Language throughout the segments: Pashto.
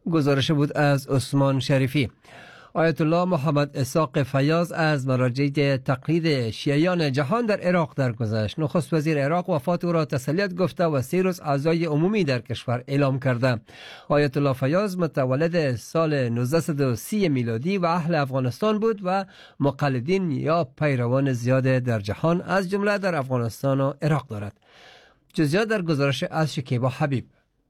گزارش بود از عثمان شریفی. آیت الله محمد اسحاق فیاض از مراجع تقلید شیعیان جهان در عراق درگذشت. نخست وزیر عراق وفات او را تسلیت گفته و 3 روز عزای عمومی در کشور اعلام کرده. آیت الله فیاض متولد سال 1930 میلادی و اهل افغانستان بود و مقلدین یا پیروان زیاد در جهان از جمله در افغانستان و عراق دارد. جزئیات در گزارش از شکیبا حبیب.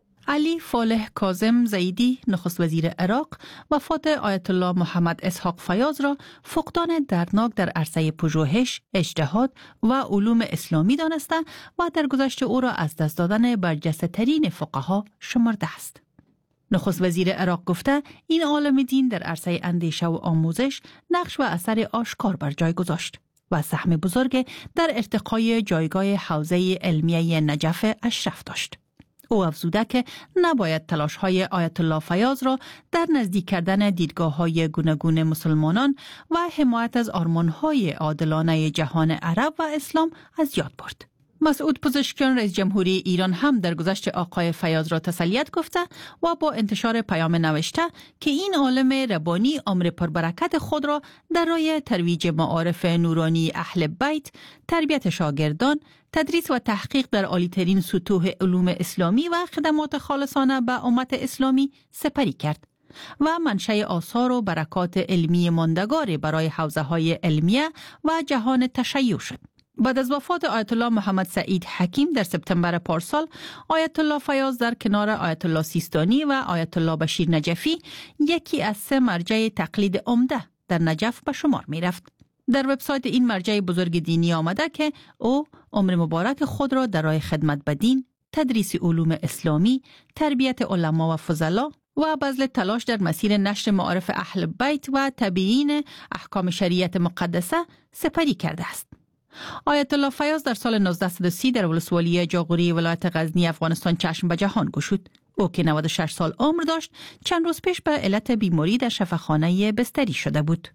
علی فالح کاظم زیدی نخست وزیر عراق وفات آیت الله محمد اسحاق فیاض را فقدان دردناک در عرصه پژوهش، اجتهاد و علوم اسلامی دانسته و درگذشت او را از دست دادن برجسته ترین فقها شمرده است. نخست وزیر عراق گفته این عالم دین در عرصه اندیشه و آموزش نقش و اثر آشکار بر جای گذاشت و سهم بزرگ در ارتقای جایگاه حوزه علمیه نجف اشرف داشت. او افزوده که نباید تلاش‌های آیت الله فیاض را در نزدیک کردن دیدگاه‌های گوناگون مسلمانان و حمایت از آرمان‌های عادلانه جهان عرب و اسلام از یاد برد. مسعود پزشکیان رئیس جمهوری ایران هم در گذشت آقای فیاض را تسلیت گفته و با انتشار پیام نوشته که این عالم ربانی عمر پربرکت خود را در راه ترویج معارف نورانی اهل بیت، تربیت شاگردان، تدریس و تحقیق در عالی‌ترین سطوح علوم اسلامی و خدمات خالصانه به امت اسلامی سپری کرد و منشأ آثار و برکات علمی ماندگار برای حوزه‌های علمیه و جهان تشیع شد. بعد از وفات آیت الله محمد سعید حکیم در سپتامبر پارسال، آیت الله فیاض در کنار آیت الله سیستانی و آیت الله بشیر نجفی یکی از 3 مرجع تقلید عمده در نجف به شمار می رفت. در وبسایت این مرجع بزرگ دینی آمده که او عمر مبارک خود را در راه خدمت به دین، تدریس علوم اسلامی، تربیت علما و فضلا و بذل تلاش در مسیر نشر معارف اهل بیت و تبیین احکام شریعت مقدسه سپری کرده است. آیت الله فیاض در سال 1930 در ولسوالی جاغوری ولایت غزنی افغانستان چشم به جهان گشود. او که 96 سال عمر داشت چند روز پیش به علت بیماری در شفاخانه بستری شده بود.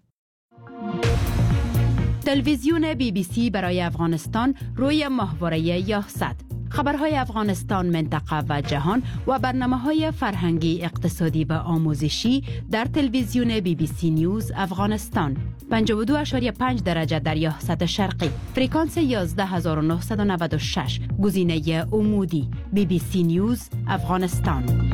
تلویزیون BBC برای افغانستان روی ماهواره 1100 خبرهای افغانستان، منطقه و جهان و برنامه‌های فرهنگی، اقتصادی و آموزشی در تلویزیون BBC نیوز افغانستان. 52.5 درجه در 1100 شرقی، فرکانس 11996، گزینه عمودی، BBC نیوز افغانستان.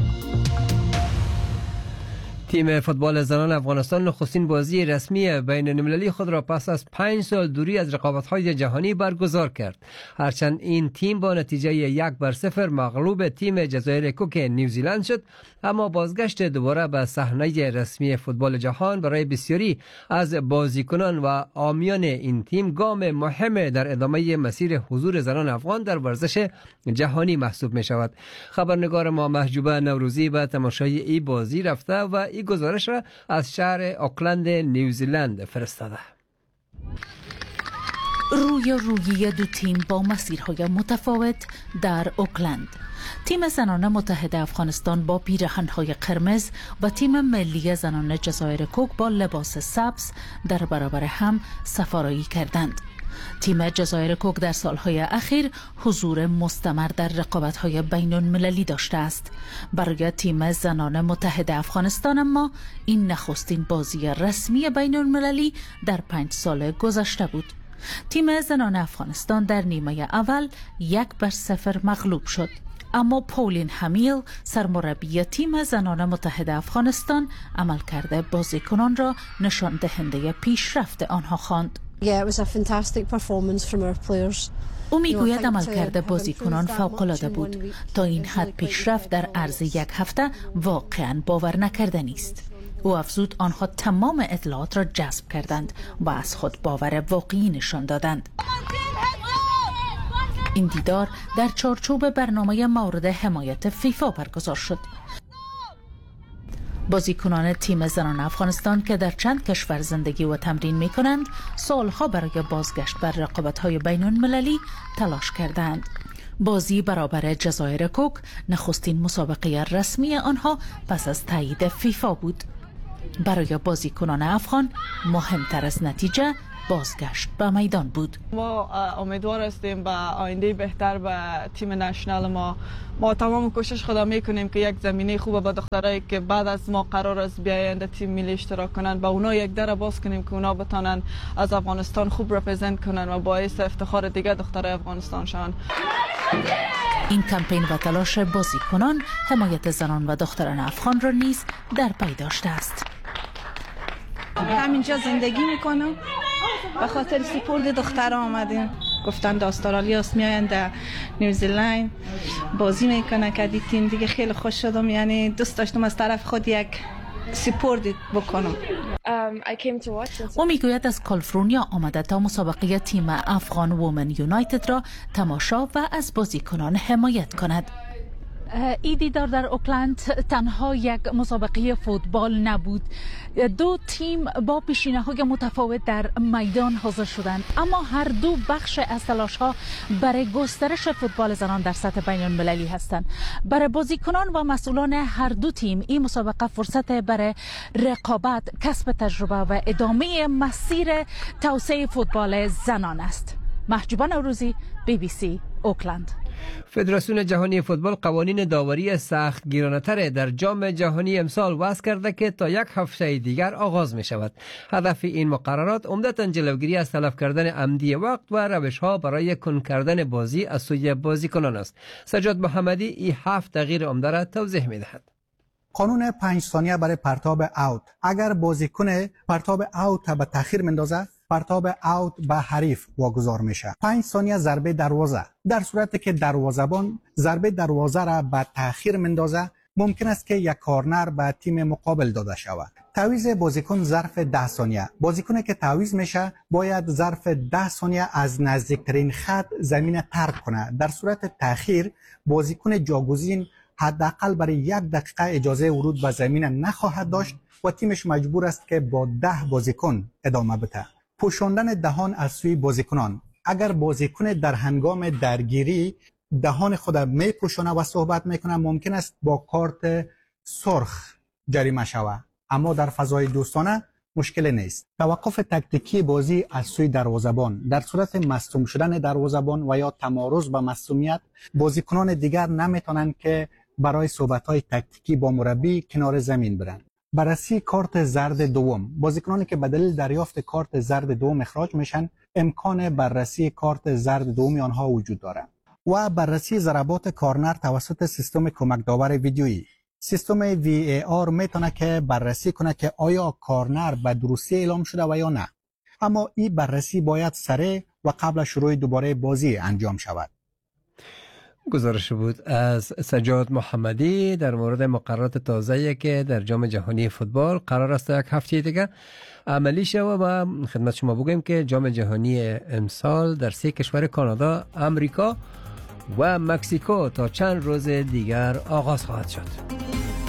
تیم فوتبال زنان افغانستان نخستین بازی رسمی بین المللی خود را پس از 5 سال دوری از رقابت‌های جهانی برگزار کرد. هرچند این تیم با نتیجه 1-0 مغلوب تیم جزایر کوک نیوزیلند شد، اما بازگشت دوباره به صحنه رسمی فوتبال جهان برای بسیاری از بازیکنان و عامیان این تیم گام مهم در ادامه مسیر حضور زنان افغان در ورزش جهانی محسوب می شود. خبرنگار ما محجوبه نوروزی به تماشای این بازی رفته و این گزارش را از شهر اوکلند نیوزیلند فرستاده. روی دو تیم با مسیرهای متفاوت در اوکلند. تیم زنان متحد افغانستان با پیراهن‌های قرمز و تیم ملی زنان جزایر کوک با لباس سبز در برابر هم سفارایی کردند. تیم جزایر کوک در سالهای اخیر حضور مستمر در رقابت‌های بین‌المللی داشته است. برای تیم زنان متحد افغانستان اما این نخستین بازی رسمی بین‌المللی در 5 سال گذشته بود. تیم زنان افغانستان در نیمه اول 1-0 مغلوب شد، اما پولین همیل سرمربی تیم زنان متحد افغانستان عملکرد بازیکنان را نشان دهنده پیشرفت آنها خواند. او میگوید عملکرد بازیکنان فوق‌العاده بود. تا این حد پیشرفت در عرض 1 هفته واقعاً باور نکردنی است. او افزود آنها تمام اطلاعات را جذب کردند و از خود باور واقعی نشان دادند. این دیدار در چارچوب برنامه مورد حمایت فیفا برگزار شد. بازیکنان تیم زنان افغانستان که در چند کشور زندگی و تمرین می کنند سالها برای بازگشت بر رقابت‌های بین‌المللی تلاش کردند. بازی برابر جزایر کوک نخستین مسابقه رسمی آنها پس از تایید فیفا بود. برای بازیکنان افغان مهمتر از نتیجه بازگشت به میدان بود. ما امیدوار هستیم به آینده بهتر به تیم نشنال ما تمام کوشش خود میکنیم که یک زمینه خوب به دخترایی که بعد از ما قرار است بیاین تیم ملی اشتراک کنن با اونا یک در باز کنیم که اونا بتونن از افغانستان خوب رپرزنت کنن و باعث افتخار دیگه دخترای افغانستان شون. این کمپین و تلاش بازیکنان حمایت زنان و دختران افغان را نیز در پی داشته است. همینجا زندگی میکنم به خاطر سپورت دخترها آمدیم. گفتن دا استرالیا است میاین در نیوزیلند بازی میکنه که تیم دیگه خیلی خوش شدم، یعنی دوست داشتم از طرف خود یک سپورت بکنم. او میگوید از کالیفرنیا آمده تا مسابقه تیم افغان وومن یونایتد را تماشا و از بازیکنان حمایت کند. این دیدار در اوکلند تنها یک مسابقه فوتبال نبود. دو تیم با پیشینه‌های متفاوت در میدان حاضر شدند، اما هر دو بخش از تلاش‌ها برای گسترش فوتبال زنان در سطح بین‌المللی هستند. برای بازیکنان و مسئولان هر دو تیم این مسابقه فرصت برای رقابت، کسب تجربه و ادامه مسیر توسعه فوتبال زنان است. محجوبه نوروزی، BBC اوکلند. فدراسیون جهانی فوتبال قوانین داوری سخت گیرانه‌تر در جام جهانی امسال وضع کرده که تا یک هفته دیگر آغاز می شود. هدف این مقررات عمدتاً جلوگیری از تلف کردن عمدی وقت و روش‌ها برای کند کردن بازی از سوی بازیکنان است. سجاد محمدی این 7 تغییر عمده را توضیح می دهد. قانون 5 ثانیه برای پرتاب اوت. اگر بازیکن پرتاب اوت به تأخیر مندازه، پرتاب اوت به حریف واگذار میشه. 5 ثانیه ضربه دروازه. در صورتی که دروازه‌بان ضربه دروازه را به تأخیر مندازه، ممکن است که یک کارنر به تیم مقابل داده شود. تعویض بازیکن ظرف 10 ثانیه. بازیکنی که تعویض میشه باید ظرف 10 ثانیه از نزدیکترین خط زمین ترک کنه. در صورت تأخیر بازیکن جاگزین حداقل برای 1 دقیقه اجازه ورود به زمین نخواهد داشت و تیمش مجبور است که با 10 بازیکن ادامه بده. پوشاندن دهان از سوی بازیکنان. اگر بازیکن در هنگام درگیری دهان خود می پوشانه و صحبت میکنه، ممکن است با کارت سرخ جریمه شود، اما در فضای دوستانه مشکل نیست. توقف تکتیکی بازی از سوی دروازه‌بان. در صورت مصدوم شدن دروازه‌بان و یا تمارض به مصدومیت، بازیکنان دیگر نمیتونن که برای صحبت‌های تکتیکی با مربی کنار زمین برن. بررسی کارت زرد دوم. بازیکنانی که به دلیل دریافت کارت زرد دوم اخراج میشن، امکان بررسی کارت زرد دوم آنها وجود داره. و بررسی ضربات کارنر توسط سیستم کمک داور ویدیویی. سیستم VAR میتونه که بررسی کنه که آیا کارنر به درستی اعلام شده و یا نه. اما این بررسی باید سریع و قبل شروع دوباره بازی انجام شود. گزارش بود از سجاد محمدی در مورد مقررات تازه‌ای که در جام جهانی فوتبال قرار است یک هفته دیگه عملی شود. و خدمت شما بگویم که جام جهانی امسال در 3 کشور کانادا، امریکا و مکزیکو تا چند روز دیگر آغاز خواهد شد.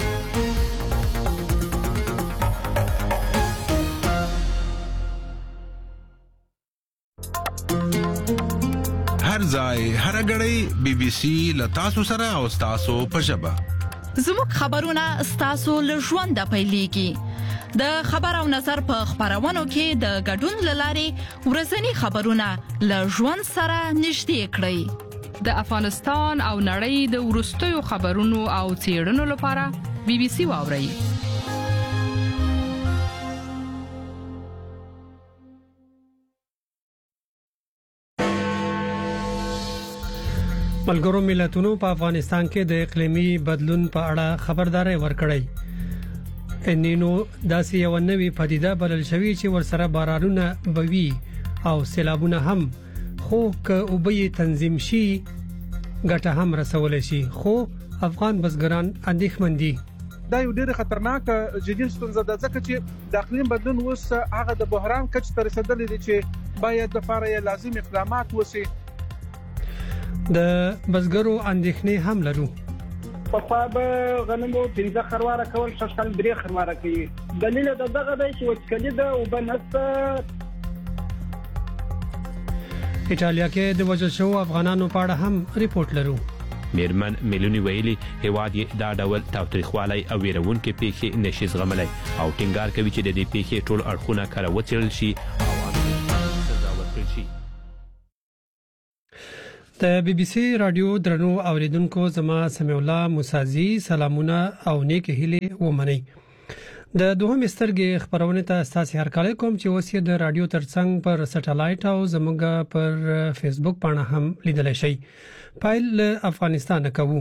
هر ځای هر غړی BBC لتاسو سره او تاسو په ژبه. زموږ خبرونه ستاسو له ژونده پیلېږي. د خبر او نظر په خبرونو کې د ګډون لاري ورځنی خبرونه له ژوند سره نږدې کړئ. د افغانستان او نړۍ د ورستیو خبرونو او څېړنو لپاره BBC واورئ. ملګرو ملتونو په افغانستان کې د اقلیمي بدلون په اړه خبرداري ورکړی. انینو داسې یو نوې پدیده بلل شوی چې ورسره بارانونه بوي او سیلابونه هم، خو که اوبه تنظیم شي ګټه هم رسول شي. خو افغان بزګران اندېښمن دي. دا یو ډېر خطرناک جدي ستونزه ده، ځکه چې د اقلیم بدلون اوس هغه د بحران کچ ته رسیدلی دی چې باید د لپاره لازم اقدامات وشي. د بزګرو اندېښنې هم لرو. په صاحب غنمو 15 خرواره کول ششکل 3 خرواره کوي. دلیل دغه دی چې وچکلي ده او بنسته. ایټالیا کې د وژل شوو افغانانو په اړه هم ریپورت لرو. میرمن میلونی ویلي هیواد یې دا ډول تاوتریخوالی او ویرونکې پیښې نشي زغملی او ټینګار کوي چې د دې پیښې ټول اړخونه کله وڅېړل شي. د بي بي سي رادیو درنو اوریدونکو زما سمیع الله موسازي سلامونه او نیک هیله ومني د دوهم سترګې خبرونه ته تاسو هر کله کوم چې اوسې د رادیو ترڅنګ پر سټلایټ او زموږ پر فیسبوک باندې هم لیدل شي پایل افغانستان کوو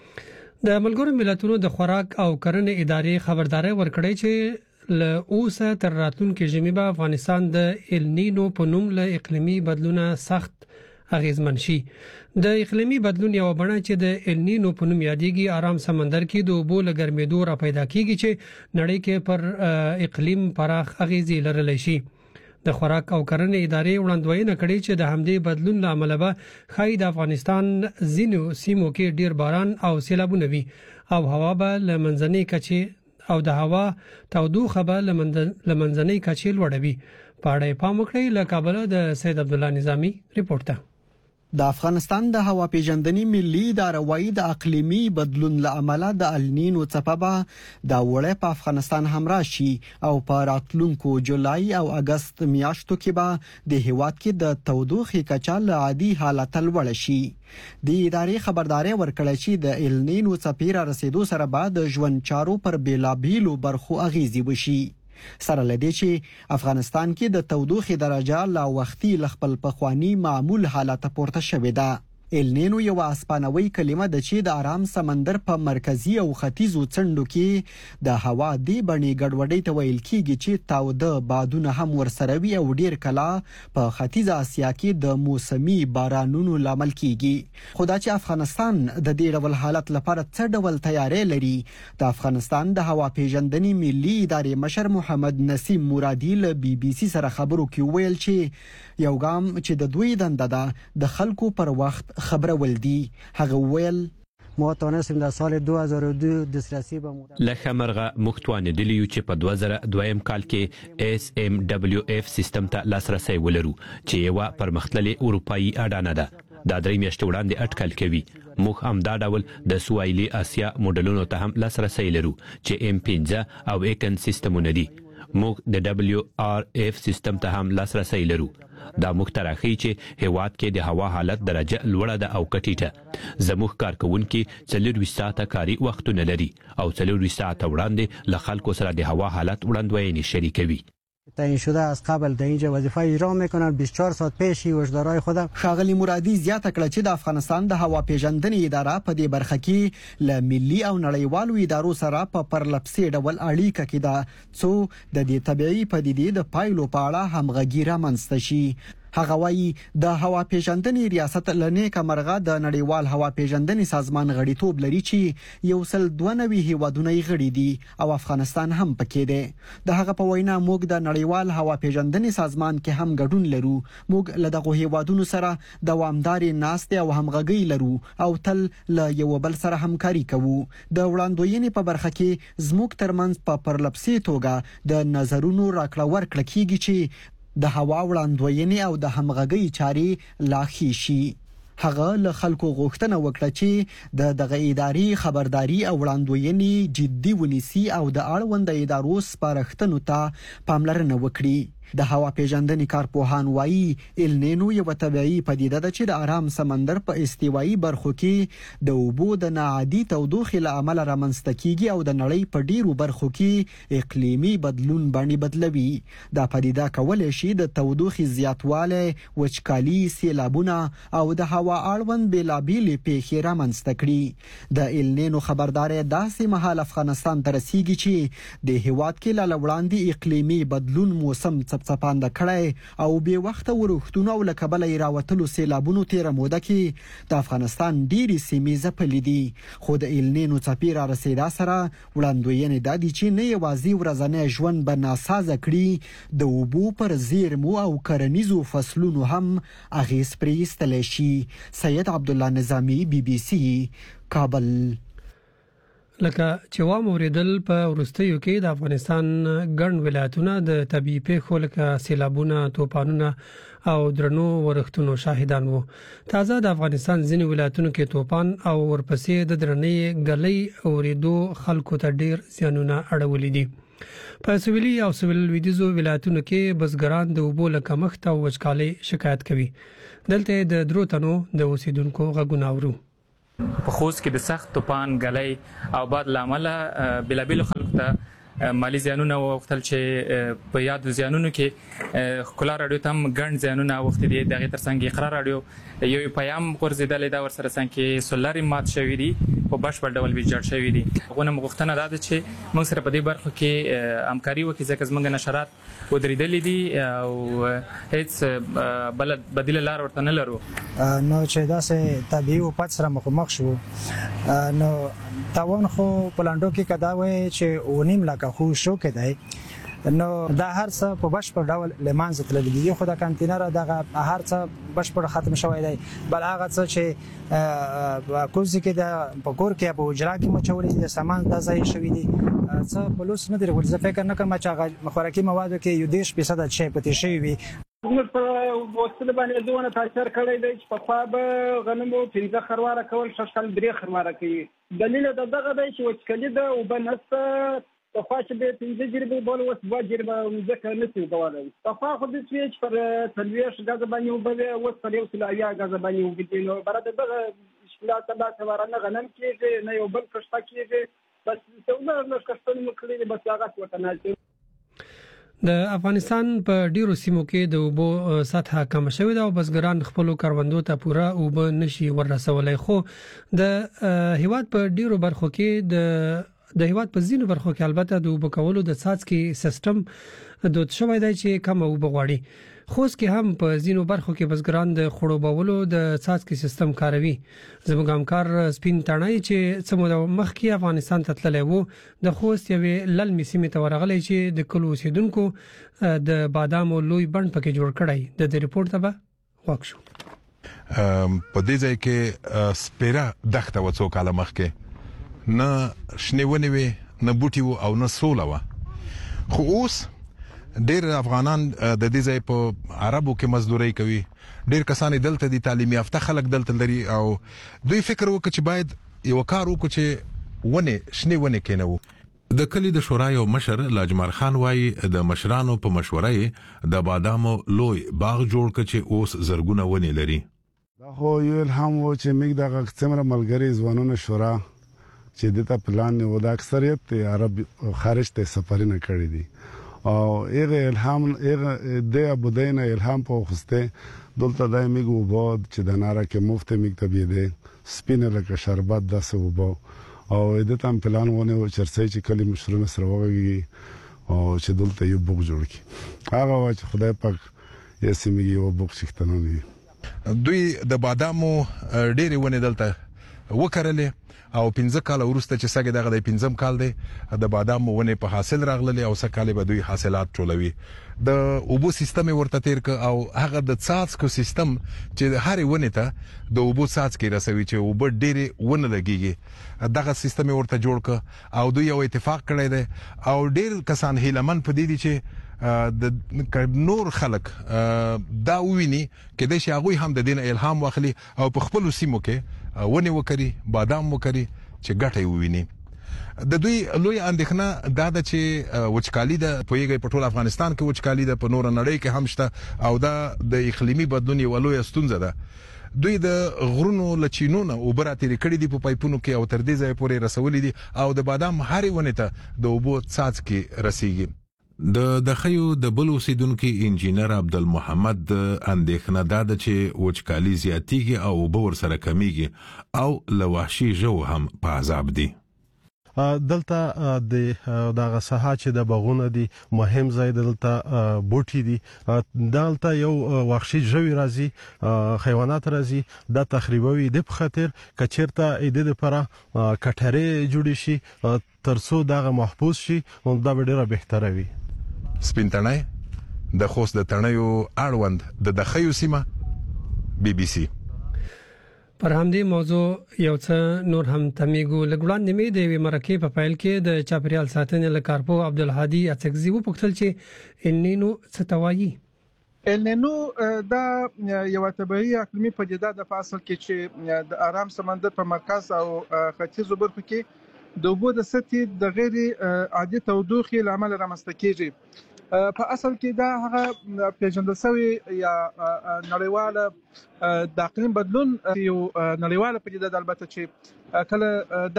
د ملګرو ملتونو د خوراک او کرنې ادارې خبرداري ورکړې چې له اوسه تر راتلونکي ژمي به افغانستان د النینو په نوم له اقلیمي بدلونه سخت اغیزمن شي د اقلیمي بدلون یو بڼه چې د النینو په نوم یادېږي آرام سمندر کې د اوبو لګرمېدو را پیدا کیږي چې نړۍ کې پر اقلیم پراخ اغیزې لرلی شي د خوراک او کرنې ادارې وړاندوینه کړې چې د همدې بدلون لامل به خای د افغانستان ځینو سیمو کې ډیر باران او سیلابونه وي او هوا به لمنځنۍ کچې او د هوا تودوخه به لمنځنۍ کچې لوړوي پاړې پام وکړئ له کابل د سید عبد الله نظامی ریپورت ته د افغانستان د هوا پیژندنې ملي اداره وايي د اقلیمي بدلون له امله د النینو څپه به د وړې په افغانستان هم راشي او په راتلونکو جولای او اگست میاشتو کې به د هیواد کې د تودوخې کچه له عادي حالت لوړ شي د ادارې خبرداري ورکړه چې د النینو څپې را رسیدو سره به د ژوند چارو پر بیلابیلو برخو اغیزې وشي سره لدې چې افغانستان کې د تودوخې درجه لا وختي لخپل پخوانی معمول حالت پورته شوې ده النینو یو اسپانوي کلمه د چې د آرام سمندر په مرکزی او ختیځو څنډو کې د هوا دی بڼې ګډوډۍ ته ویل کیږي چې تاوده بادونه هم ورسره وي او ډیر کله په ختیځ اسیا کې د موسمي بارانونو لامل کیږي خو دا چې افغانستان د دې ډول حالت لپاره څه ډول تیاری لري د افغانستان د هوا پیژندنې ملي ادارې مشر محمد نسیم مرادي له بي بي سي سره خبرو کې ویل چې یو ګام چې د دوی دنده ده د خلکو پر وخت خبره ولدي هغه ویل ما تونستیم در سال 2002 دسترسی به لکه مرغه مختوان دلیو چې په 2002 کال کې SMWF سیستم ته لاسرسي ولرو چې یو پرمختللي اروپאי اډانه ده دا درې میاشتې وړاندې اټکل کوي موږ هم دا ډول د سوایلي اسیا موډلونو ته هم لاسرسي لرو چې M15 او ایکن سیستمونه دي موږ د WRF سیستم ته هم لاسرسي لرو دا مخترخی چې هواد کې د هوا حالت درجه لوړه ده او کټیټه زموږ کارکونکو 24 ساعته کاری وختونه لري او 24 ساعته وړاندې له خلکو سره د هوا حالت وړاندوینه شریکوي تعیین شده از قبل در اینجا وظیفه اجرا میکنن 24 ساعت پیش هشدارهای خود شاغلی مرادی زیاته کړه چې د افغانستان د هوا پیژندنې اداره په دې برخه کې ل ملي او نړیوالو ادارو سره په پرلپسې ډول اړیکه کې ده څو د دې طبيعي پدیدې د پایلو په اړه همغږي رامنځته شي هغه وايي د هوا پیژندنې ریاست لنیکه مرغه د نړیوال هوا پیژندنې سازمان غړیتوب لري چې یو سل 92 هیوادونه یې غړي دي او افغانستان هم پکې دی د هغه په وینا موږ د نړیوال هوا پیژندنې سازمان کې هم ګډون لرو موږ له دغه هیوادونو سره دوامداري ناستې او همغږي لرو او تل له یو بل سره همکاري کوو د وړاندوینې په برخه کې زموږ ترمنځ په پرلپسې توګه د نظرونو راکړه ورکړه کیږي چې د هوا وړاندوینې او د همغږۍ چاري لاخي شي هغه له خلکو غوښتنه وکړه چې دغه اداري خبرداري او وړاندوینې جدي ونیسي او د اړوند ادارو سپارښتنو ته پاملرنه وکړي د هوا پیژندنې کارپوهان وایي النینو یو طبيعي پدیده ده چې د آرام سمندر په استوایي برخو کې د اوبو د ناعادي تودوخې له امله رامنځته کیږي او د نړۍ په ډیرو برخو کې اقلیمي بدلون باندې بدلوي دا پدیده کولای شي د تودوخې زیاتوالی وچکالي سیلابونه او د هوا اړوند بیلابیلې پیښې رامنځته کړي د النینو خبرداري داسې مهال افغانستان ته رسیږي چې د هیواد کې له وړاندې اقلیمي بدلون موسم څپڅپانده کړی او به وخت ورښتونه او لکبل راوتلو سیلابونو تیر موده کې د افغانستان ډيري سیمې ځپلې دي خو د النینو څپې را رسیدا سره وړاندوینې د دې چې نه یوازې ورځنی ژوند به ناسازه کړي د اوبو پر زیرمو او کرنیزو فصلونو هم اغیز پرېستل شي سید عبد الله نظامی بي بي سي کابل لکه چې وام اوریدل په ورستیو کې د افغانستان ګڼ ولایتونه د طبيعي پیښو لکه سیلابونه، طوفانونه او درنو ورښتونو شاهدان وو. تازه د افغانستان ځینې ولایتونو کې توپان او ورپسې د درنې غلې اوریدو خلکو ته ډیر زیانونه اړولې دي. په سویلي او سویل لویدیځو ولایتونو کې بزګران د اوبو له کمښت او وچکالۍ شکایت کوي. دلته د درو تنو د اوسیدونکو غږونه اورو. په خوست کې د سخت طوفان غلې او باد لامل بلابل خلکو ته مالی زیانونه وختل چې په یاد زیانونو کې خلا رادیو تم ګڼ زیانونه وخت دي. دغه ترڅنګ اقرار رادیو یو پیغام ورزیدل دا ورسره څنګه سولاري مات شوی دي په بشپړ ډول ویجاړ شوی دي. غوونه مغختنه دا ده چې موږ سره په دې برخه کې همکاري وکړي ځکه زموږ نشرات ودرېدلې دي او هیڅ بل بدیل لار ورته نه لرو. نو چې داسې طبيعي وفات سره مخ شو نو تاوان خو پلاندو کې کدا وای چې ونیم لکه خو شو کېدای نو دا هر څه په بشپړ ډول لمانځ تللی دي. خو د کانتینر دغه هر څه بشپړ ختم شوی دی. بل هغه څه چې کوزي کې د پکور کې په اجرا کې مچولې دي سامان د ځای شوی دي څه پلوس نه دی. ورته فکر نه کوم چې خوراکي موادو کې یو 10% شی پاتې شوی وي. موږ په وسله باندې دوه تاثیر کړی دی چې په خاب غنمو 15 خرواره کول ششکل 3 خرواره کوي. دلیل دغه دی چې وچکلی ده او بنست په خاصه به 15 جربه بول وس 2 جربه ځکه نسی غواړي. په خو د سویچ پر تلويش غاز باندې وبوي وس پر یو سلایا غاز باندې وبدي نو برابر دغه مشکلات تبع ورانه غنم کېږي نه یو بل کښتا کېږي بس څونه نو کښتونه مکلي بس هغه وطنه. د افغانستان په ډیرو سیمو کې د اوبو سطح کم شوې ده او بزګران خپل کروندو ته پوره اوبه نشي ورسولای. خو د هیواد په ډیرو برخو کې د هیواد په ځینو برخو کې البته د اوبو کولو د څاڅکي سیستم دود شوی دی چې کم اوبه غواړي. خوست کې هم په ځینو برخو کې بزګران د خړوبولو د څاڅکي سیستم کاروي. زموږ همکار سپین تڼای چې څومره مخکې افغانستان ته تللی وو د خوست یوې للمې سیمې ته ورغلی چې د کلو اوسیدونکو د بادامو لوی بڼ پکې جوړ کړی. د ریپورت ته به واک شو. په دې ځای کې سپیره دښته و څو کاله مخکې نه شنهونه وي نه بوټي وو او نه سوله وه. خو اوس ډېر افغانان د دې ځای په عربو کې مزدوري کوي. ډېر کسان دلته دي تعلیم یافته خلک دلته لري او دوی فکر وکړي چې باید یو کار وکړي چې ونه شنه ونه کېنو. د کلی د شورا یو مشر لاجمر خان وایي د مشرانو په مشورې د بادامو لوی باغ جوړ کړي چې اوس زرګونه ونی لري. دا خو یو الهام و چې موږ د څومره ملګری ځوانونو شورا چې د تا پلان نه و د اکثریت عرب خارج ته سفرونه کړی دي او هغه الهام هغه د ابودینه الهام په خوسته دلته دایمي وبود چې د ناره کې مفت مکتب دی سپینه لکه شربت داسه وبو او د تام پلان ونه چرڅي چې کلی مشرونه سره وږي او چې دلته یو بوق جوړ کی هغه وا چې خدای پاک یې سیمه یو بوق شختنونی. دوی د بادامو ډېری ونه دلته وکړلې او 15 کال وروسته چې سګه دغه د 15م کال دی د بادامو ونه په حاصل راغلي او سکهاله به دوی حاصلات ټولوي. د اوبو سیستم ورته تیر ک او هغه د څاڅکو سیستم چې هر ونه ته د اوبو څاڅکي رسوي چې اوبه ډېری ونه لګيږي دغه سیستم ورته جوړ ک او دوی یو اتفاق کړی دی او ډېر کسان هیلمن پدې دي چې د نور خلک دا ویني کې د شاغوي هم د دین الهام واخلي او په خپل سیمو کې ونی وکړي بادام وکړي چې ګټي وویني. د دوی لوی اندېښنه دا ده چې وچکالي د پویګي په ټول افغانستان کې وچکالي د په نور نړۍ کې هم شته او دا د اقلیمي بدلون یو لوی ستونزه ده. دوی د غرونو لچینونه او براتې کړي دي په پایپونو کې او تر دې ځای پورې رسولې دي او د بادام هر ونه ته د اوبو څاڅکي رسیږي. د خیو د بل اوسیدونکو انجینر عبدالمحمد اندېښنه دا ده چې وچکالي زیاتیږي او اوبه ورسره کمیږي او له وحشي ژوو هم په عذاب دي. دلته د دغه ساحه چې د باغونه دي مهم ځای دلته بوټي دي دلته یو وحشي ژوي راځي حیوانات راځي د تخریبوي د خاطر کچیرته اېد لپاره کټهره جوړ شي ترڅو دغه محفوظ شي او دا ډیره بهتره وي. سپین تڼای د خوست د تڼیو اړوند د دخیو سیمه BBC. پر همدې موضوع یو څه نور هم تمیګو لګوړاندې مې د وی مرکه په فایل کې د چاپریال ساتنې لکارپو عبدالهادي اڅکزي وو پختل چې انینو ستوایي. النینو دا یو طبيعي اقلیمي پدیده ده په اصل کې چې د آرام سمندر په مرکز او ختیځو برخو کې د اوبو د سطحې د غیر عادي تودوخې لامل رامنځته کیږي. په اصل کې دا هغه پیژندل شوی یا نړیواله د اقلیم بدلون یو نړیواله پدیده ده، البته چې کله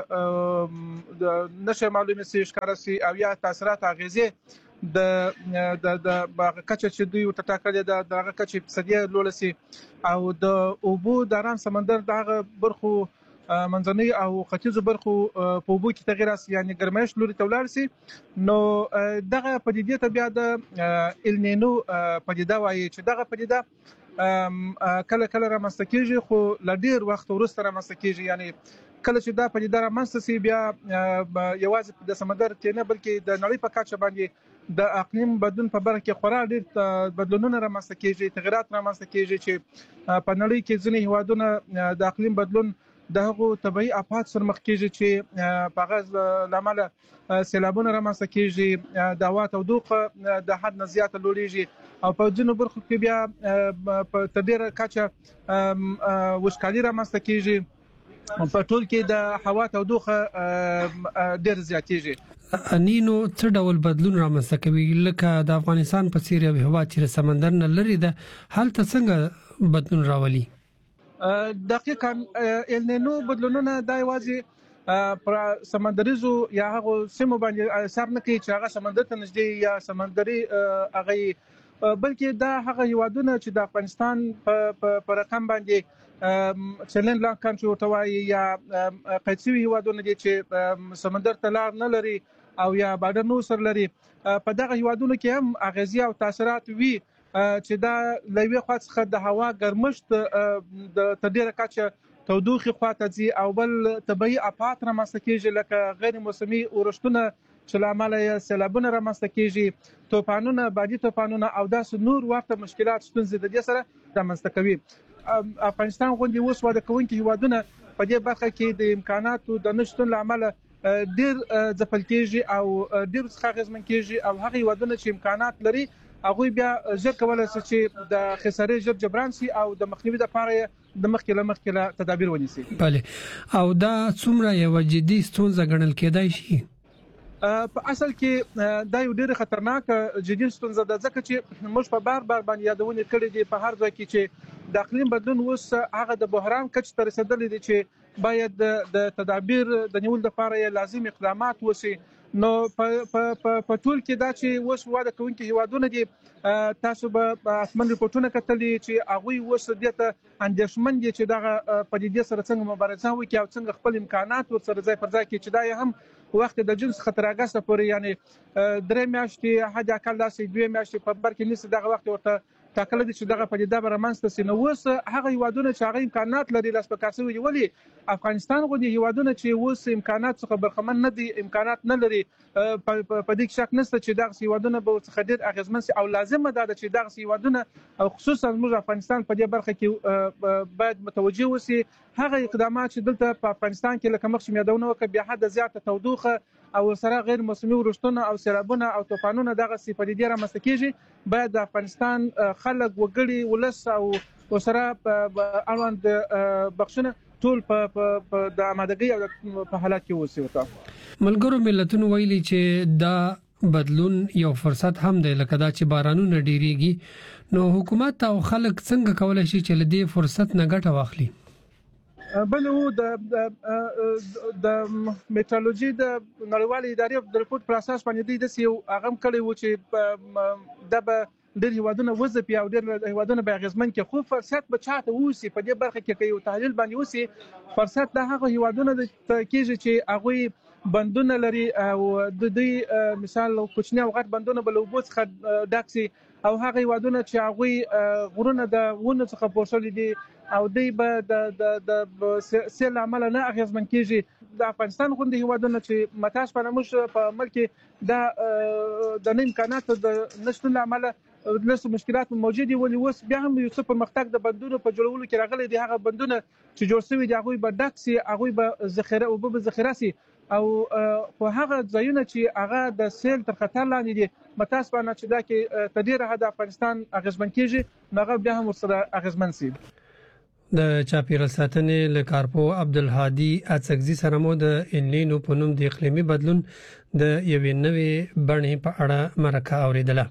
دغه نشه معلومه سي ښکاره سي او یا تاثیرات اغیزې د کچه چې دوی ورته ټاکلې ده دغه کچه اقتصادي لوړه سي او د اوبو د آرام سمندر دغه برخو منځنۍ او ختیځو برخو په اوبو کې تغیر راسي، یعنی ګرمایش لوري ته ولاړ سي. نو دغه پدیدې ته بیا د النینو پدیده وایي چې دغه پدیده کله کله رامنځته کیږي خو له ډیر وخت وروسته رامنځته کیږي. یعنی کله چې دا پدیده رامنځته سي بیا یوازې د سمندر کې نه بلکې د نړۍ په کچه باندې د اقلیم بدلون په برخه کې خورا ډیر بدلونونه رامنځته کیږي، تغیرات رامنځته کیږي چې په نړۍ کې ځینې هیوادونه د اقلیم بدلون د هغو طبيعي آفات سره مخ کیږي چې په هغه لامل سیلابونه رامنځته کیږي، د هوا تودوخه د حد نه زیاته لوړیږي او په ځینو برخو کې بیا په تدبیر کچه وشکالي رامنځته کیږي. په ټول کې د هوا تودوخه ډیر زیاتیږي. النینو څه ډول بدلون رامنځته کوي؟ لکه د افغانستان په څیر یو هیواد چې سمندر نه لري ده، هلته څنګه بدلون راولي؟ دقیقاً النینو بدلونونه دا یوازې پر سمندریزو یا هغه سیمو باندې اثر نه کوي چې هغه سمندر ته نږدې یا سمندري هغه، بلکې دا هغه هیوادونه چې د افغانستان په رقم باندې چلن لانکان چې ورته وایي یا قید شوي هیوادونه دي چې سمندر ته لار نه لري او یا بارډر نه ورسره لري، په دغه هیوادونو کې هم اغیزې او تاثیرات وي چې دا له یوې خوا څخه د هوا ګرمښت د تر ډیره کچه تودوخې خواته ځي او بل طبیعي آفات رامنځته کیږي لکه غیر موسمي اورښتونه چې له امله یې سیلابونه رامنځته کیږي، طوفانونه، بادي طوفانونه او داسې نور ورته مشکلات ستونزې د دې سره رامنځته کوي. افغانستان غوندې اوس واده کوونکي هیوادونه په دې برخه کې د امکاناتو د نشتون له امله ډیر ځپل کیږي او ډیر څخه اغیزمن کیږي او هغه هیوادونه چې امکانات لري هغه بیا ژر کولای شي چې د خسارې ژر جبران شي او د مخنیوي لپاره د مخکله تدابیر ونیسي. بله، او دا څومره یو جدي ستونزه ګڼل کېدای شي؟ په اصل کې دا یو ډېر خطرناک جدي ستونزه ده، ځکه چې موږ په بار باندې یادونه کړې دي په هر ځای کې چې د اقلیم بدلون اوس هغه د بحران کچ ته رسیدلی دی چې باید د تدابیر د نیول لپاره لازم اقدامات وشي. نو په ټول کې دا چې اوس واده کوونکي هیوادونه دي، تاسو به اسمن ریپورتونه کتلي چې هغوی اوس دې ته اندېښمن دي چې دغه پدیدې سره څنګه مبارزه وکړي او څنګه خپل امکانات ورسره ځای پر ځای کړي چې دا یې هم وخت د جنس خطر اگست پورې یعنی 3 میاشتې حد اقل داسې 2 میاشتې په بر کې نشي دغه وخت ورته ټاکل دي چې دغه پدیده به رامنځته سي. نو اوس هغه هیوادونه چې هغه امکانات لري لاس په کار شوي دي، ولې افغانستان غوندې هیوادونه چې اوس امکانات څخه برخمن نه دي، امکانات نه لري، په دې کې شک نشته چې دغه هیوادونه به څخه ډېر اغیزمن سي او لازمه ده چې دغه هیوادونه او خصوصا موږ افغانستان په دې برخه کې باید متوجه وسی هغه اقدامات چې دلته په افغانستان کې لکه مخکې یادونه وکړه بیا حد زیاته تودوخه او سره غیر موسمي اورښتونه او سیلابونه او طوفانونه دغه پدیدې رامنځته کیږي، باید د افغانستان خلک وګړي ولس او سره اړوند بخښنه ټول په د آمادګۍ او په حالت کې اوسي. وته ملګرو ملتونو ویلي چې دا بدلون یو فرصت هم دی، لکه دا چې بارانونه ډیریږي، نو حکومت او خلک څنګه کولای شي چې له دې فرصت نه ګټه واخلي؟ بل د میټرولوژي د نړیوالې ادارې د ریپورت پر اساس باندې د یو اغم کړي و چې د ډېر هیوادونه وځي او ډېر هیوادونه به اغیزمن کې خو فرصت به چاته وسی په دې برخه کې یو تحلیل باندې وسی فرصت د هغه هیوادونه د کېږي چې هغه بندونه لري او د دې مثال کوچنی او غټ بندونه بل وبوس څخه ډاکسي او هغه هیوادونه چې هغه غرونه د ونه څخه پوښل دي او دوی به د سیل عمل نه اغیزمن کیږي. د افغانستان غوندې هیوادونه چې متاش په نموش په ملک د امکاناتو د نشټون عمل لږ مشکلات موجود دي، ولې اوس بیا هم یو څه پرمختګ د بندونو په جوړولو کې راغلي دي. هغه بندونه چې جوړ شوي دي هغوی به ډک سي، هغوی به ذخیره او به ذخیره سي او خو هغه ځایونه چې هغه د سیل تر خطر لاندې دي متاسفانه چې دا کې تدیر د افغانستان اغیزمن کیږي هغه بیا هم ورسره اغیزمن سي. د چاپیریال ساتنې له کارپو عبدالهادي اڅکزي سره مو د النینو په نوم د اقلیمي بدلون د یوې نوې بڼې په اړه مرکه اوریدله.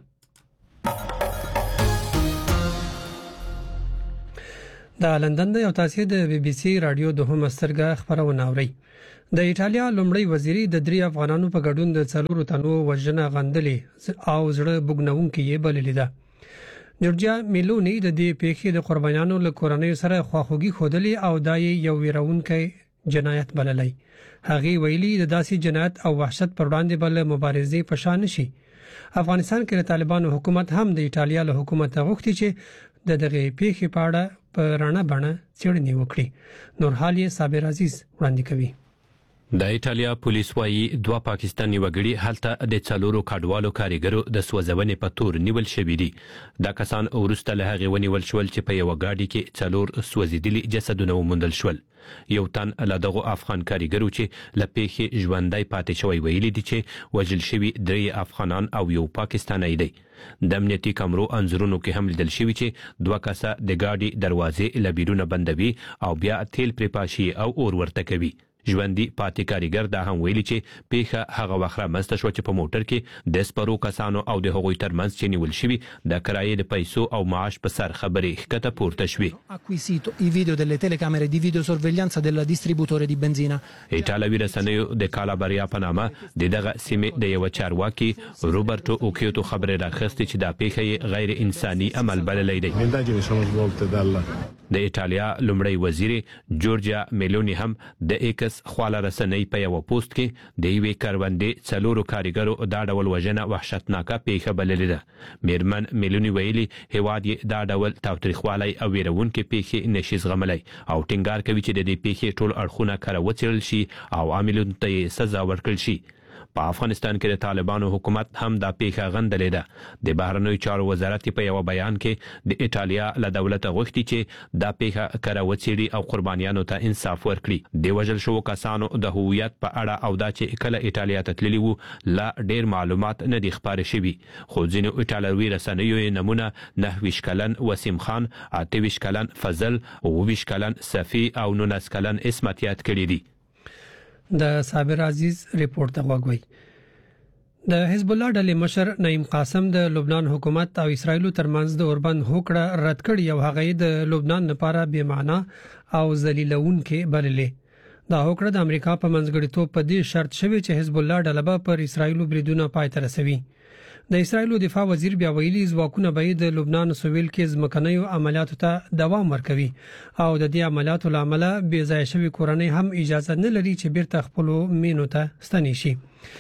د لندن د یو تاسیس د بي بي سي رادیو دوهمه سترګه خبرونه اوري. د ایټالیا لومړی وزیري د 3 افغانانو په ګډون د 4 تنو وژنه غندلې او زړه بوګنونکې یې بللې ده. جورجیا میلونی د دې پیښې د قربانیانو له کورنۍ سره خواخوږي خوده او دای یو ویرونکې جنایت بللی. هغه ویلي د داسې جنایت او وحشت پر وړاندې بل مبارزې په شان شي. افغانستان کې د طالبانو حکومت هم د ایټالیا له حکومت غوښتي چې د دغه پیښې په اړه په رڼا بڼه څېړنې وکړي. نور حال یې صابر عزیز وړاندې کوي. د ایټالیا پولیس وايي 2 پاکستاني وګړي هلته د 4 کډوالو کاریګرو د سوځونې په تور نیول شوي دي. دا کسان وروسته له هغې ونیول شول چې په یو غاډي کې 4 سوځېدلي جسدونه وموندل شول. یو تن له دغه افغان کاریګرو چې له پیښې ژوندۍ پاتې شوی ویلي دي چې وژل شوي 3 افغانان او یو پاکستانی دی. د امنیتي کمرو انځورونو کې هم لیدل شوي چې 2 کسه د غاډي دروازې له بیرونه بندوي او بیا تیل پرې پاشي او اور ورته کوي. ژوندۍ پاتې کاریګر دا هم ویلي چې پیښه هغه وخت رامنځته شوه چې په موټر کې د سپرو کسانو او د هغوی ترمنځ چې نیول شوي د کرایې د پیسو او معاش په سر خبرې ښکته پورته شوې. acquisito i video delle telecamere di videosorveglianza del distributore di benzina. ایټالوي رسنیو د کالابریا په نامه د دغه سیمې د یو چارواکي روبرټو اوکیوتو خبرې راخستې چې دا پیښه غیر انساني عمل بللی دی. د ایټالیا لومړی وزیر جورجیا میلونی هم د ایکس خواله رسنۍ په یو پوسټ کې د یوې کروندې 4 کاریګرو دا ډول وژنه وحشتناکه پیښه بللې ده. میرمن میلونی ویلي هیواد یې دا ډول تاوتریخوالی او ویرونکې پیښې نشي زغملی او ټینګار کوي چې د دې پیښې ټول اړخونه کره وڅېړل شي او عاملونو ته یې سزا ورکړل شي. په افغانستان کې د طالبانو حکومت هم دا پیښه غندلې ده. د بهرنیو چارو وزارت په یو بیان کې د ایټالیا له دولت غوښتي چې دا پیښه کره وڅېړي او قربانیانو ته انصاف ورکړي. د وژل شوو کسانو د هویت په اړه او دا چې کله ایټالیا ته تللي وو لا ډېر معلومات نه دي خپاره شوي. خو ځینو ایټالوي رسنیو نمونه 29 کلن وسیم خان، 28 کلن فضل، 29 کلن صفی او 19 کلن اسمت یاد کړي دي. د صابر عزیز ریپورت ته غوږ وئ. د حزب الله ډلې مشر نعیم قاسم د لبنان حکومت او اسرایلو ترمنځ د اوربند هوکړه رد کړې او هغه د لبنان لپاره بې معنا او ذلیلونکې بللې. دا هوکړه د امریکا په منځګړیتوب په دې شرط شوی چې حزب الله ډله به پر اسرایلو بریدونه پای ته رسوي. د اسرایلو دفاع وزیر بیا ویلي ځواکونه به د لبنان سویل کې ځمکنیو عملیاتو ته دوام ورکوي او د دې عملیاتو له امله بې ځایه شوي کورنۍ هم اجازه نه لري چې بیرته خپلو مینو ته ستنې شي.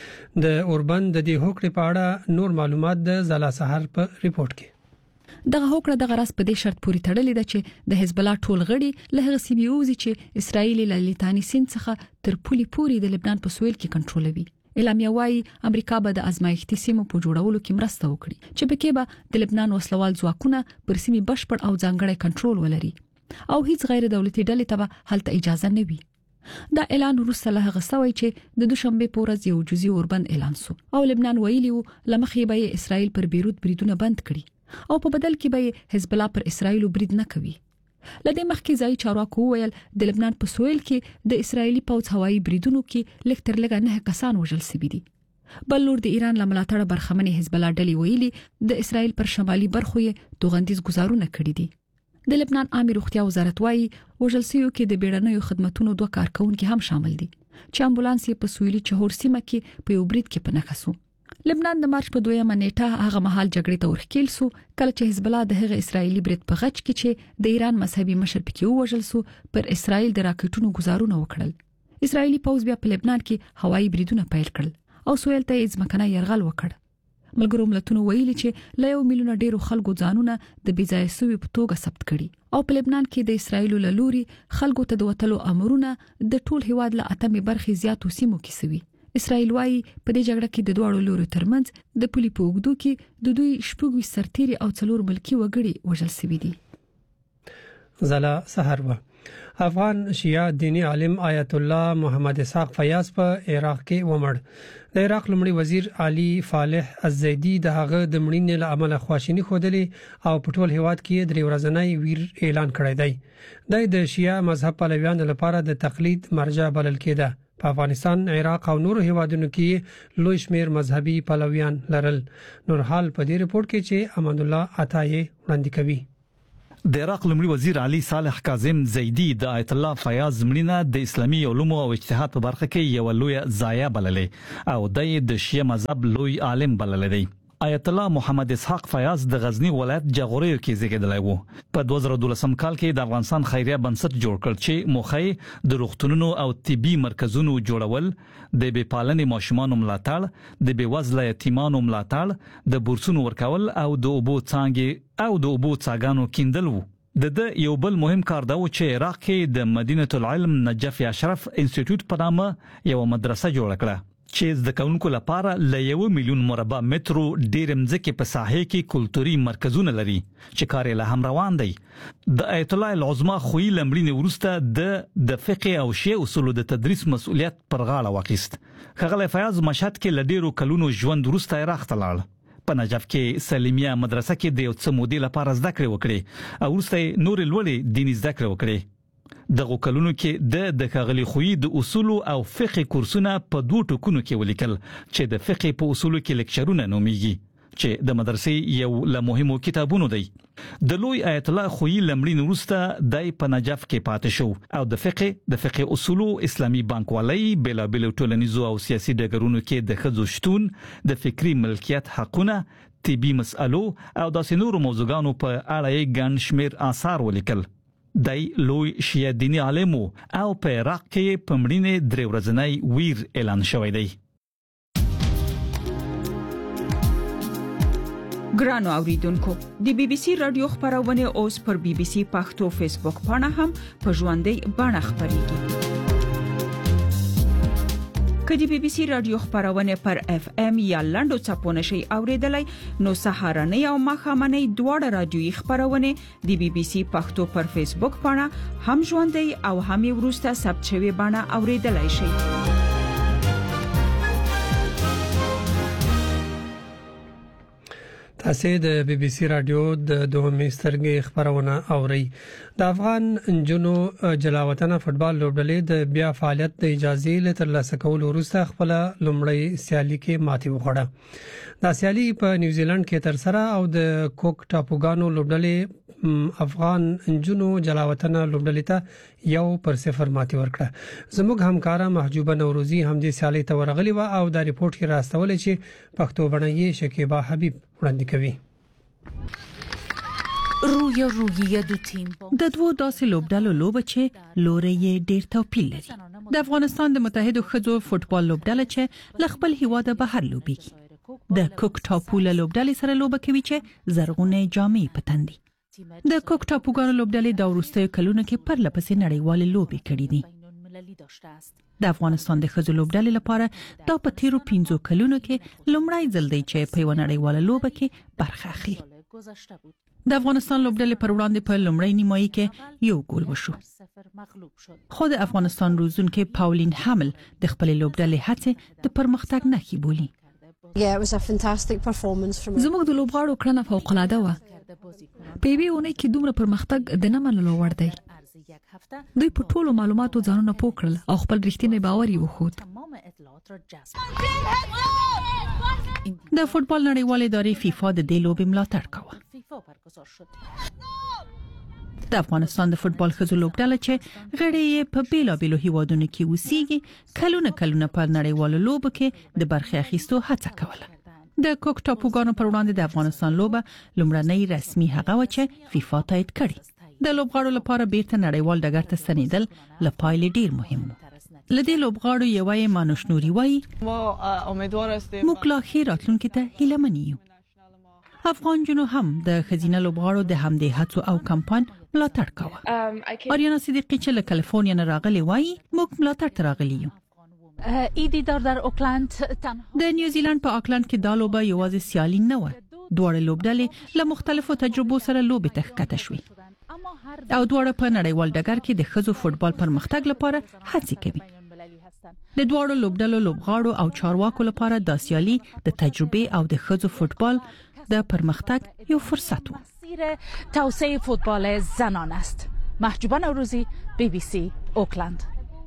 د اوربند د دې هوکړې په اړه نور معلومات د ځلا سحر په ریپورت کې. دغه هوکړه د غرض په دې شرط پورې تړلې ده چې د حزب الله ټول غړي له هغه سیمې ووځي چې اسرایل له لیتانی سیند څخه تر پولې پورې د لبنان په سویل کې کنټرولوي. اعلامیه وايي امریکا به د ازمایښتي سیمو په جوړولو کې مرسته وکړي چې پکې به د لبنان وسلوال ځواکونه پر سیمې بشپړ او ځانګړی کنټرول ولري او هیڅ غیر دولتي ډلې ته به هلته اجازه نه وي. دا اعلان وروسته له هغه سوي چې د دوشنبه په ورځ یو جزئي اوربند اعلان شو او لبنان ویلي و لمخې به اسرائیل پر بیروت بریدونه بند کړي او په بدل کې به حزب الله پر اسرائیل برید نه کوي. لدې مخکې ځای چارواکو ویل د لبنان په سویل کې د اسرایلی پوځ هوایي بریدونو کې لږ تر لږه 9 کسان وژل شوي دي. بل لور د ایران له ملاتړه برخمنې حزب الله ډلې ویلي د اسرایل پر شمالي برخو یې توغندیز گزارونه کړي دي. د لبنان عامه روغتیا وزارت وايي وژل شویو کې د بیړنیو خدماتو 2 کارکونکو هم شامل دي چې امبولانس یې په سویلي چهور سیمه کې په یو برید کې پنهخه شو. لبنان د مارچ په 2 نیټه هغه مهال جګړې ته ورخکېل سو کله چې حزب الله د هغه اسرایلی برید په غچ کې چې د ایران مذهبي مشر پکې وژل سو پر اسرایل د راکټونو گزارونه وکړل. اسرایلی پوځ بیا په لبنان کې هوایي بریدونه پیل کړل او سویل ته ځمکنی یرغل وکړ. ملګرو ملتونو ویلي چې له 1 میلیون ډیرو خلکو ځانونه د بېځایه سوي په توګه ثبت کړي او په لبنان کې د اسرایل له لوري خلکو ته د وټلو امرونه د ټول هیواد له اتمې برخې زیاتو سیمو کې سوي. اسرائیل وايي په دې جګړه کې د دوه لورو ترمنځ د پولي په اوږدو کې د دوی شپږ سرتیري او 4 ملکی وګړي وژل شوي دي. زلا سحر و افغان شیعه دینی عالم آیت الله محمد اسحاق فیاض په عراق کې ومړ. د عراق لومړي وزیر علي فالح الزیدی د هغه د مړینې له امله خواشینی خوده او په ټول هیواد کې درې ورځنی ویر اعلان کړی دی. د شیعه مذهب پلویانو لپاره د تقلید مرجع بلل کېده. په افغانستان، عراق او نور هیوادونو کې لوی شمیر مذهبي پلویان لرل. نور حال په دې رپورت کې چې امان الله عطایي وړاندې کوي. د عراق لومړي وزیر علي صالح کاظم زیدی د آیت الله فیاض مړینه د اسلامي علومو او اجتهاد په برخه کې یو لوی ضایعه بللې او د شیعه مذهب لوی عالم بلل دی. آیت الله محمد اسحاق فیاض د غزنی ولایت جغوري کې زیږیدلی و. په 2012 کال کې د افغانستان خیریه بنسټ جوړ کړ چې موخه د روغتونونو او طبي مرکزونو جوړول، د بیپالنې ماشومانو ملاتړ، د بیوزله یتیمانو ملاتړ، د بورسونو ورکول او د اوبو څاګانو کیندل وو. د یو بل مهم کار دا و چې عراق کې د مدینه العلم نجف اشرف انسټیټیوټ په نامه یو مدرسه جوړ کړه چې د کونکو لپاره ل 1 میلیون مربع مترو ډیر مځکه په ساحه کې کلتوري مرکزونه لري چې کار له هم روان دی. د آیت الله العظما خوې لمړینې ورسته د فقه او شیعه اصول د تدریس مسؤلیت پر غاړه واخیست. ښاغلی فیاض مشهد کې ل ډیرو کلونو ژوند ورسته عراق ته لاړ. په نجف کې سلیمیه مدرسه کې د یو څه مودې لپاره زده کړې وکړې او ورسته نور لوړې دیني زده کړې وکړې. دغه کلونو کې د ښاغلي خوې د اصول او فقه کورسونه په 2 ټکونو کې ولیکل چې د فقه په اصولو کې لیکچرونه نوميږي چې د مدرسې یو له مهمو کتابونو دی. د لوی آیت الله خوې لمړین وروسته د په نجف کې پاتې شو او د فقه اصول اسلامي بانکوالۍ بلابل ټولنیزو او سیاسي ډګرونو کې د خځو شتون، د فکری ملکیت حقونه، طبي مسالو او د نورو موضوعاتو په اړه یې ګڼ شمیر آثار ولیکل. دای لوی شیعه دینی عالم او په عراق کې په مړینې درې ورځنی ویر اعلان شوی دی. ګرانو اوریدونکو، د بي بي سي رادیو خبرونه اوس پر بي بي سي پښتو فیسبوک پاڼه هم په ژوندۍ بڼه خبريږي. کدی بي بي سي رادیو خبرونه پر اف ام یا لندو چاپونه شي اوریدلای نو سهارنۍ او ماښامنۍ دواړه رادیوي خبرونه د بي بي سي پښتو پر فیسبوک پاڼه هم ژوندۍ او هم ورسته ثبت شوی بڼه اوریدلای شي. تاسو د بي بي سي رادیو د دوهمې سترګې خبرونه اوري. د افغان جنو جلاوطن فوتبال لوبډلې د بیا فعالیت د اجازه له ترلاسه کولو وروسته خپل لومړی سیالي کې ماتې وخوړه. د سیالي په نیوزیلند کې تر سره او د کوک ټاپوګانو لوبډلې افغان جنو جلاوطن لوبډلې ته 1-0 ماتې ورکړه. زموږ همکارا محجوبه نوروزی هم د سیالي ته ورغلی و او د ریپورت کې راستول چې پښتو بڼه شکیبا حبیب وړاندې کوي. رویه دو تیم د دوه داسې لوبډلو لوبه چې لوري ډیر توپیر لري. د افغانستان د متحده ښځو فوتبال لوبډله چې ل خپل هیواد بهر لوبيږي. د کوک ټاپو لوبډلې سره لوبه کوي چې زرغونه جامې پتندي. د کوک ټاپوګانو لوبډلې د وروستیو کلونو کې پر لپسې نړیوال لوبي کړې دي. د افغانستان د ښځو لوبډلې لپاره دا په تیرو 15 کلونو کې لومړی ځل دی چې په نړیوال لوبه کې برخه اخلي. د افغانستان لوبډلې پر وړاندې په لومړی نیمایي کې 1 ګول وشو. خو د افغانستان روزونکو پاولین حمل د خپل لوبډلې هڅه د پرمختګ نښې بولي. زموږ د لوبغاړو کړنه فوق العاده و. په یوې اونۍ کې دومره پرمختګ د نه منلو وړ دی. دوی په ټولو معلوماتو ځانونه پوه کړل او خپل رښتینی باور یې وښود. د فوتبال نړیوال ادارې فیفا د دې لوبې ملاتړ کوي. د افغانستان د فوتبال ښځو لوبډله چې غړي یې په بیلابیلو هیوادونو کې اوسېږي کلونه په نړیوالو لوبو کې د برخې اخیستو هڅه کوله. د کوک ټاپوګانو پر وړاندې د افغانستان لوبه لومړنۍ رسمي هغه و چې فیفا تایید کړي. د لوبغاړو لپاره بیرته نړیوال ډګر ته ستنېدل له پایلې ډیر مهم و. لدې لوبغاړو یوه مانوش نوري وایي موږ لا ښه راتلونکي ته هیله من یو. افغان جنو هم د خزینه لوبغاړو د همدې هڅو او کمپاین ملاتړ کوي. آریانا صدیقی چې له کالیفورنیا نه راغلی وایي موږ ملاتړ ته راغلي یو. ایدیدار در اوکلند د نیوزیلند په آکلند کې دا لوبه یوازې سیالي نه و. دواړه لوبډلې له مختلفو تجربو سره لوبې ته ښکته شوې. او دواړه په نړیوال ډګر کې د ښځو فوتبال پرمختګ لپاره هڅې کوي. د دواړو لوبډلو لوبغاړو او چارواکو لپاره د سیالي د تجربه او د ښځو فوتبال د پرمختګ یو فرصت و. توسعه فوتبال زنان است. محجوبه نوروزی BBC اوکلند.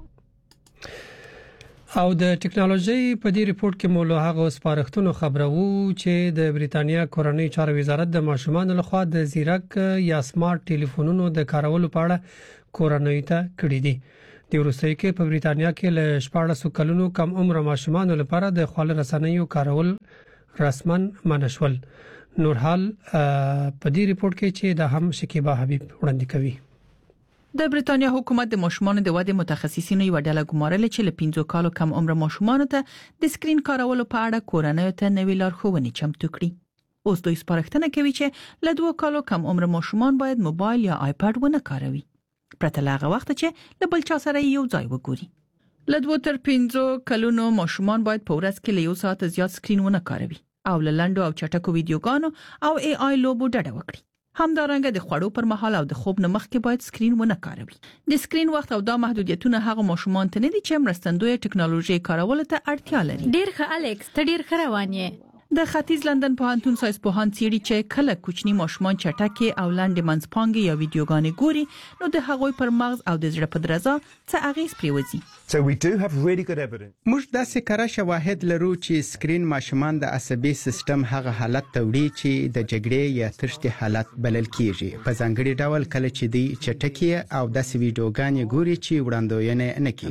او د ټکنالوژي په دې ریپورت کې مو له هغه سپارښتنو خبرو چې د بریتانیا کورنۍ چارو وزارت د ماشومان لخوا د زیرک یا سمارټ ټلیفونونو د کارولو په اړه کورنۍ ته کړی دي. د روسیې کې په بریتانیا کې له 14 کلونو کم عمر ماشومان لپاره د خواله رسنیو کارول رسمن منع شول. نورحال په دې ریپورت کې چې د هم شکیبا حبیب وړاندې کوي. د بریتانیا حکومت د ماشومان د ودې متخصصینو یو ډله ګمارل چې له 15 کالو کم عمر ماشومان ته د سکرین کارولو په اړه کورنۍ ته نوې لارښوونې چمتو کړي. اوس دوی سپارښتنه کوي چې له 2 کالو کم عمر ماشومان باید موبایل یا آیپاد ونه کاروي پرته له هغه وخت چې له بل چا سره یو ځای وګوري. له 2 تر 15 کلونو ماشومان باید په ورځ کې له 1 ساعت زیات سکرین ونه کاروي او له لنډو او چټکو ویډیوګانو او AI لوبو ډډه وکړي. همدارنګه د خوړو پر مهال او د خوب نه مخکې باید سکرین ونه کاروي. د سکرین وخت او دا محدودیتونه هغه ماشومان ته نه دي چې مرستندوی ټکنالوژي کارول ته اړتیا لري. ډیر ښه الکس، ته ډیر ښه روان یې. د ختیځ لندن پوهنتون ساينس پوهان څېړي چې کله کوچني ماشومان چټکي او لنډ منځپانګې یا ویډیوګانې ګوري نو د هغوی پر مغز او د زړه په درزا څه اغیز پریوزي. موږ داسې کره شواهد لرو چې سکرین ماشومان د عصبي سیستم هغه حالت ته وړي چې د جګړې یا تښتې حالت بلل کیږي. په ځانګړي ډول کله چې دی چټکي او داسې ویډیوګانې ګوري چې وړاندوینه نه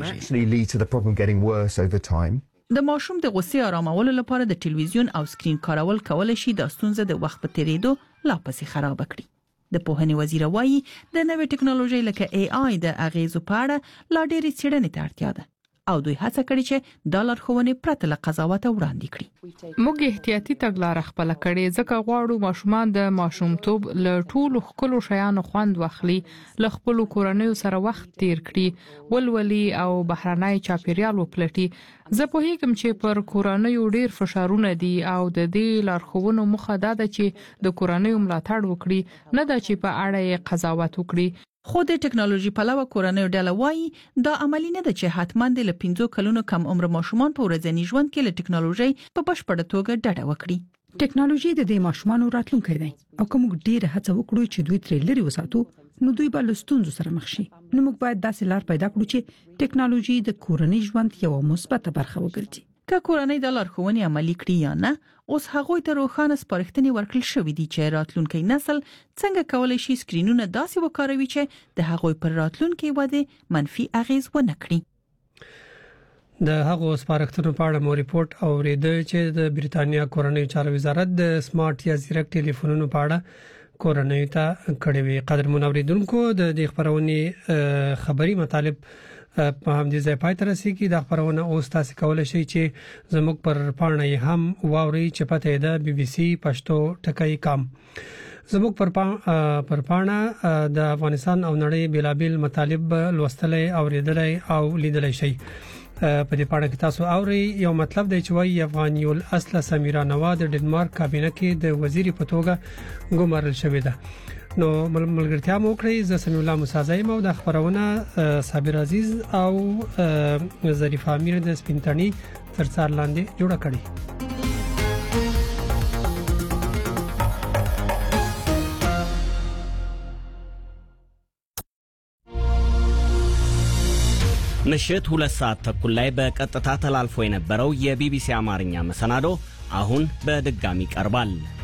کیږي. د ماشوم د غوسې آرامولو لپاره د ټلویزیون او سکرین کارول کولای شي د ستونزې د وخت په تیریدو لا پسې خراب کړي. د پوهنې وزیر وایي د نوې ټکنالوژي لکه AI د اغیزو په اړه لا ډېرې څېړنې ته اړتیا ده او دوی هڅه کړې چې د لارښوونې پرته له قضاوت وړاندې کړي. موږ احتیاطي تګلارې خپل کړې ځکه غواړو ماشومان د ماشومتوب له ټولو خپل شیانو خوند واخلي، له خپل کورنۍ سره وخت تیر کړي، ولولي او بهرنۍ چاپیریال وپلټي. زه پوهیږم چې پر کورنۍ ډیر فشارونه دي او د دې لارښوونو موخه دا ده چې د کورنۍ ملاتړ وکړي، نه دا چې په اړه یې قضاوت وکړي. خو د ټکنالوژي په علاوه کورنۍ ډله وایي دا عملی نه ده چې حتماً د 15 کلونو کم عمر ماشومان په ورځني ژوند کې له ټکنالوژي په بشپړه توګه ډډه وکړي. ټکنالوژي د دې ماشومان راتلونکی دی او کوم ډیره هڅه وکړو چې دوی ترې لري وساتو نو دوی به له ستونزو سره مخ شي. نو موږ باید داسې لار پیدا کړو چې ټکنالوژي د کورنۍ ژوند یو مثبت برخه وګرځي. که کورنۍ د لارښوونې عملي کړي یا نه، اوس هغوی ته روښانه سپارښتنې ورکړل شوې دي چې راتلونکي نسل څنګه کولای شي سکرینونه داسې وکاروي چې د هغوی پر راتلونکي وده منفي اغیز ونه کړي. د هغو سپارښتنو په اړه مو ریپورت اوریده چې د بریتانیا کورنۍ چارو وزارت د سمارټ یا زیرک ټلیفونونو په اړه کورنۍ ته کړی وی. قدرمن اوریدونکو د دې خبرونې خبري مطالب په هم دې ځای پای ته رسیدي. د خبرونه اوس تاسو کولای شئ چې زموږ پر پاڼه هم واوري چې پته ده BBC پښتو ټکای کام. زموږ پر پاڼه د افغانستان او نړۍ بلابل مطالب لوستلای اوریدلای او لیدلای شئ. په دې پاڼه کې تاسو اوري یو مطلب دی چې وايي افغاني الاصل سمیرا نوا د ډنمارک کابینه کې د وزیر په توګه ګمارل شوې ده. نو ملګرتیا مو کړی. زه سمي الله مصازای مو د خبرونه صابر عزیز او ظریف امیر د سپینتنی ترڅار لاندې جوړه کړی. ምሽት 2 ሰዓት ተኩል ላይ በቀጥታ ተላልፎ የነበረው የቢቢሲ አማርኛ መሰናዶ አሁን በድጋሚ ቀርባል።